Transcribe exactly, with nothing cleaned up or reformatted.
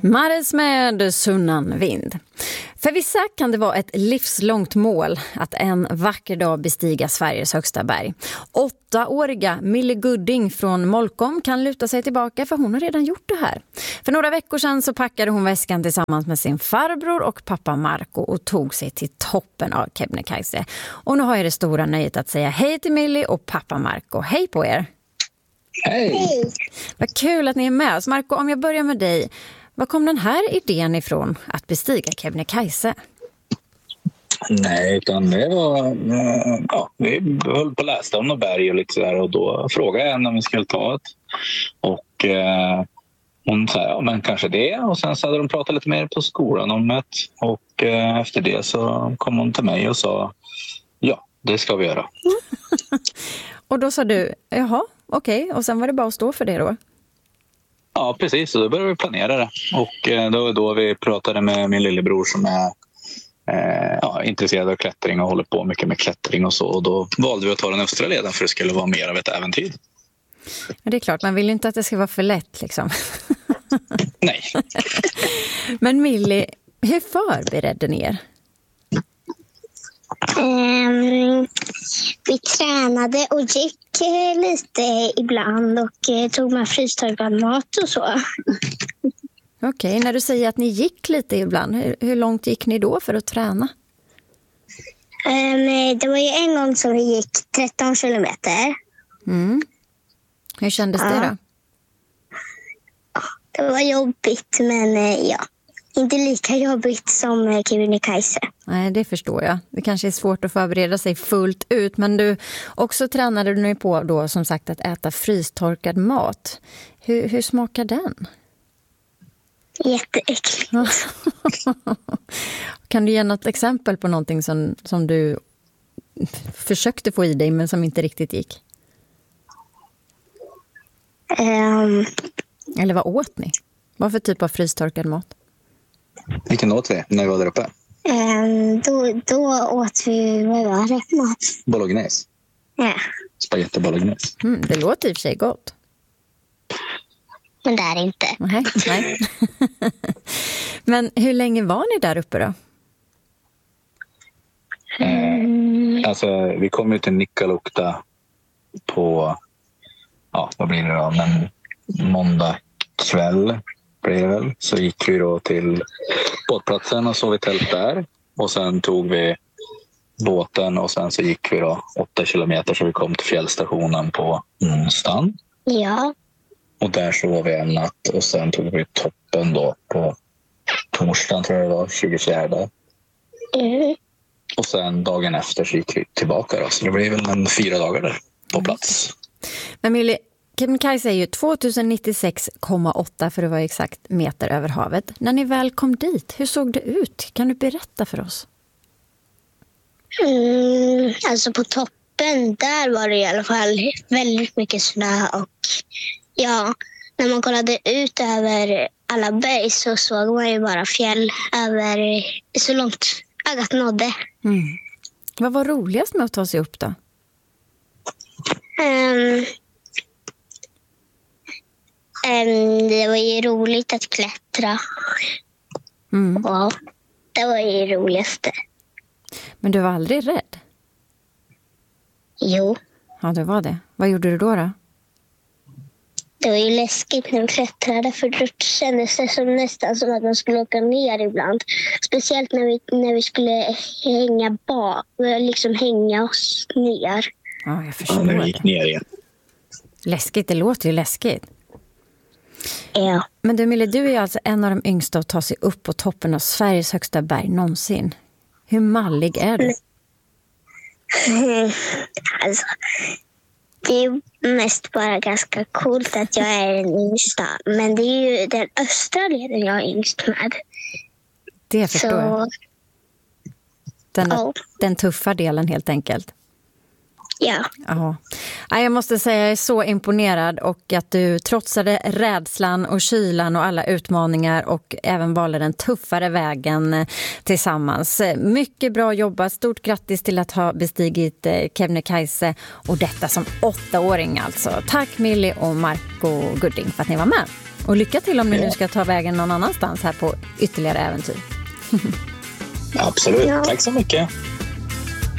Mares med Sunnan vind. För vissa kan det vara ett livslångt mål att en vacker dag bestiga Sveriges högsta berg. Åttaåriga Millie Gudding från Molkom kan luta sig tillbaka för hon har redan gjort det här. För några veckor sedan så packade hon väskan tillsammans med sin farbror och pappa Marco och tog sig till toppen av Kebnekaise. Och nu har jag det stora nöjet att säga hej till Millie och pappa Marco. Hej på er! Hej! Vad kul att ni är med oss. Marco, om jag börjar med dig. Var kom den här idén ifrån att bestiga Kebnekaise? Nej, utan det var... Ja, vi höll på att läsa om några berg och lite sådär och då frågade jag henne om vi skulle ta ett. Och eh, hon sa, ja men kanske det. Och sen så hade de pratat lite mer på skolan om det. Och eh, efter det så kom hon till mig och sa, ja, det ska vi göra. Och då sa du, jaha, okej. Okay. Och sen var det bara att stå för det då? Ja, precis. Så då började vi planera det. Och eh, då, då vi pratade med min lillebror som är eh, ja, intresserad av klättring och håller på mycket med klättring och så. Och då valde vi att ta den östra leden för det skulle vara mer av ett äventyr. Ja, det är klart, man vill ju inte att det ska vara för lätt liksom. Nej. Men Millie, hur förberedde ni er? Um, vi tränade och gick uh, lite ibland och uh, tog med frystorkad mat och så. Okej, okay, när du säger att ni gick lite ibland, hur, hur långt gick ni då för att träna? Um, det var ju en gång som vi gick tretton kilometer. Mm. Hur kändes ja. det då? Det var jobbigt, men uh, ja. Inte lika jobbigt som Kebnekaise. Nej, det förstår jag. Det kanske är svårt att förbereda sig fullt ut. Men du, också tränade du nu på då, som sagt, att äta frystorkad mat. Hur, hur smakar den? Jätteäckligt. Kan du ge något exempel på någonting som, som du försökte få i dig men som inte riktigt gick? Um, Eller vad åt ni? Vad för typ av frystorkad mat? Vilken åt vi när vi var där uppe? Um, då, då åt vi, vad var det? Mat? Bolognese. Ja. Spaghetti bolognese. Mm, det låter i och för sig gott. Men det är inte. Nej, nej. Men hur länge var ni där uppe då? Mm. Eh, alltså, vi kom ju till Nikkaluokta på, ja, vad blir det då? Men måndag kväll. Väl. Så gick vi då till båtplatsen och sov i tält där. Och sen tog vi båten och sen så gick vi då åtta kilometer så vi kom till fjällstationen på onsdagen. Ja. Och där sov vi en natt och sen tog vi toppen då på torsdagen tror jag det var, tjugofjärde. Mm. Och sen dagen efter så gick vi tillbaka då. Så det blev väl en fyra dagar där på plats. Men Millie, Kebnekaise är ju tvåtusen nittiosex komma åtta för att vara exakt meter över havet. När ni väl kom dit, hur såg det ut? Kan du berätta för oss? Mm, alltså på toppen, där var det i alla fall väldigt mycket snö och ja, när man kollade ut över alla berg så såg man ju bara fjäll över så långt ögat nådde. Mm. Vad var roligast med att ta sig upp då? Um, Um, det var ju roligt att klättra. Mm. Ja, det var ju det roligaste. Men du var aldrig rädd? Jo. Ja, det var det. Vad gjorde du då då? Det var ju läskigt när vi klättrade för då kändes det som nästan som att man skulle åka ner ibland. Speciellt när vi, när vi skulle hänga bak, liksom hänga oss ner. Ja, jag förstår ja, när vi gick ner igen. Läskigt, det låter ju läskigt. Ja. Men du Millie, du är alltså en av de yngsta att ta sig upp på toppen av Sveriges högsta berg någonsin. Hur mallig är du? Mm. Alltså, det är mest bara ganska coolt att jag är den yngsta. Men det är ju den östra leden jag är yngst med. Det förstår Så... jag. Den, oh. den tuffa delen helt enkelt. Ja. Ja. Jag måste säga att jag är så imponerad och att du trotsade rädslan och kylan och alla utmaningar och även valde den tuffare vägen tillsammans. Mycket bra jobbat. Stort grattis till att ha bestigit Kebnekaise och detta som åttaåring alltså. Tack Millie och Marco Gudding för att ni var med. Och lycka till om ni nu ska ta vägen någon annanstans här på ytterligare äventyr. Absolut, ja. Tack så mycket.